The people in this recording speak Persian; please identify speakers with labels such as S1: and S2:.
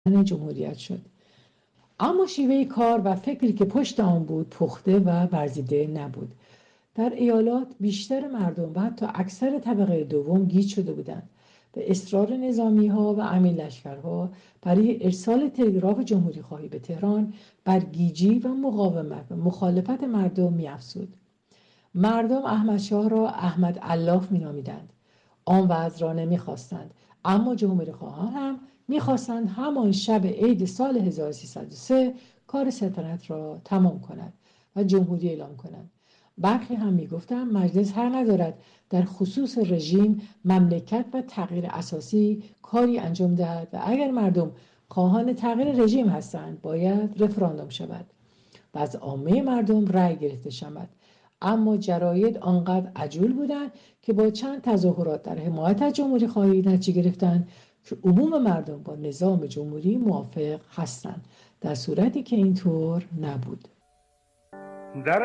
S1: جمهوریت شد. اما شیوه کار و فکری که پشت آن بود پخته و ورزیده نبود. در ایالات بیشتر مردم و حتی اکثر طبقه دوم گیج شده بودند. به اصرار نظامی‌ها و امین لشکرها برای ارسال تلگراف جمهوری خواهی به تهران بر گیجی و مقاومت و مخالفت مردم می‌افزود. مردم احمدشاه را احمد علاف می‌نامیدند. آن وضع را نمی‌خواستند، اما جمهوری خواهان هم می‌خواستند همان شب عید سال 1303 کار سلطنت را تمام کند و جمهوری اعلام کنند. برخی هم می‌گفتند مجلس حق ندارد در خصوص رژیم، مملکت و تغییر اساسی کاری انجام دهد و اگر مردم خواهان تغییر رژیم هستند باید رفراندوم شود و از عامه مردم رأی گرفته شود. اما جراید آنقدر عجول بودند که با چند تظاهرات در حمایت از جمهوری خواهی نتیجه گرفتند که عموم مردم با نظام جمهوری موافق هستند، در صورتی که اینطور نبود.
S2: در